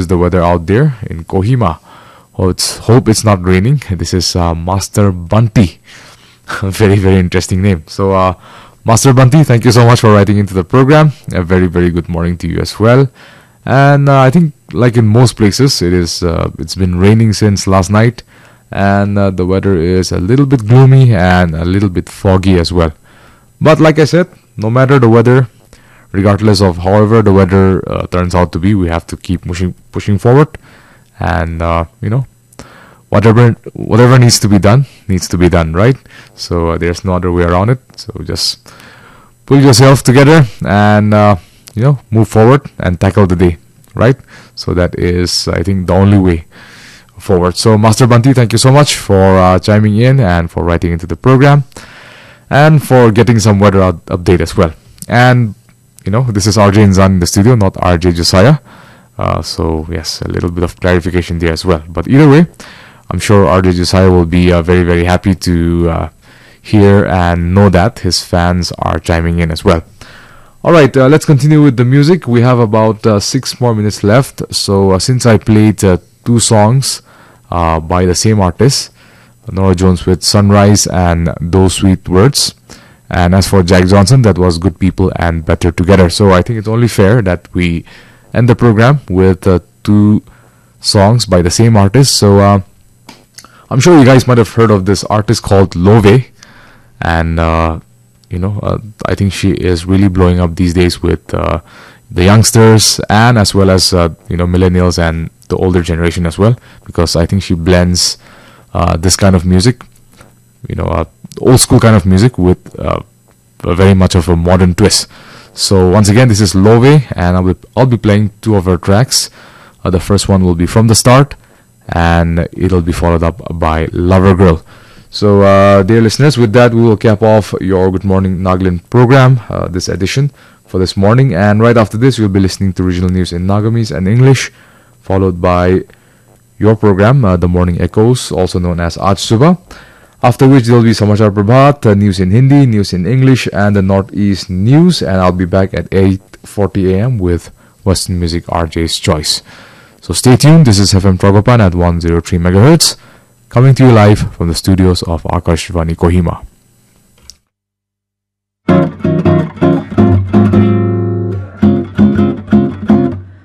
is the weather out there in Kohima. Hope it's not raining. This is Master Bunty. Very, very interesting name. So, Master Bunty, thank you so much for writing into the program. A very, very good morning to you as well. And I think, like in most places, it's been raining since last night, and the weather is a little bit gloomy and a little bit foggy as well. But like I said, no matter the weather, regardless of however the weather turns out to be, we have to keep pushing forward, and whatever needs to be done, right? So there's no other way around it. So just pull yourself together and move forward and tackle the day, right? So that is, I think, the only way forward. So Master Bunty, thank you so much for chiming in and for writing into the program, and for getting some weather update as well. And this is RJ Inzan in the studio, not RJ Josiah. So yes, a little bit of clarification there as well. But either way, I'm sure RJ Josiah will be very, very happy to hear and know that his fans are chiming in as well. Alright, let's continue with the music. We have about 6 more minutes left. So since I played 2 songs by the same artist, Norah Jones with Sunrise and Those Sweet Words, and as for Jack Johnson, that was Good People and Better Together. So I think it's only fair that we end the program with 2 songs by the same artist. So I'm sure you guys might have heard of this artist called Love, and I think she is really blowing up these days with the youngsters, and as well as millennials and the older generation as well, because I think she blends this kind of music, old school kind of music, with very much of a modern twist. So once again, this is Love, and I'll be playing 2 of her tracks. The first one will be From the Start, and it'll be followed up by Lover Girl. So dear listeners, with that we will cap off your Good Morning Nagaland program, this edition for this morning, and right after this you'll be listening to regional news in Nagamese and English, followed by your program, The Morning Echoes, also known as Aaj Subah. After which there will be Samachar Prabhat, news in Hindi, news in English, and the Northeast News. And I'll be back at 8:40 a.m. with Western Music RJ's Choice. So stay tuned. This is FM Tragopan at 103 MHz, coming to you live from the studios of Akashvani Kohima.